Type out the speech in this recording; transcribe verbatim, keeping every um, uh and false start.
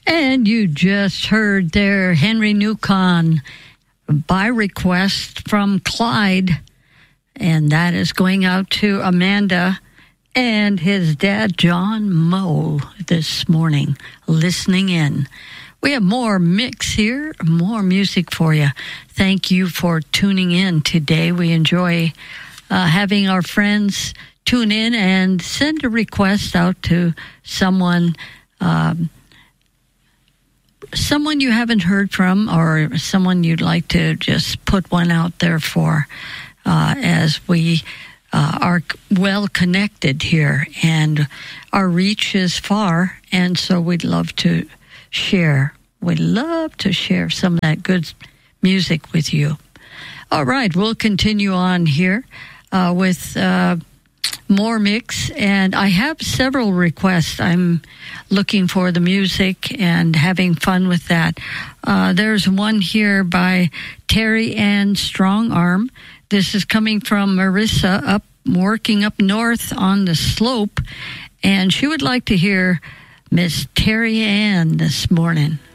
And you just heard there Henry Newcon by request from Clyde. And that is going out to Amanda and his dad, John Moe, this morning, listening in. We have more mix here, more music for you. Thank you for tuning in today. We enjoy uh, having our friends tune in and send a request out to someone um, someone you haven't heard from, or someone you'd like to just put one out there for, uh, as we uh, are well connected here and our reach is far, and so we'd love to share. We'd love to share some of that good music with you. All right, we'll continue on here uh, with uh, more mix, and I have several requests. I'm looking for the music and having fun with that. Uh, there's one here by Terry Ann Strongarm. This is coming from Marissa, up working up north on the slope, and she would like to hear Miss Terry Ann this morning.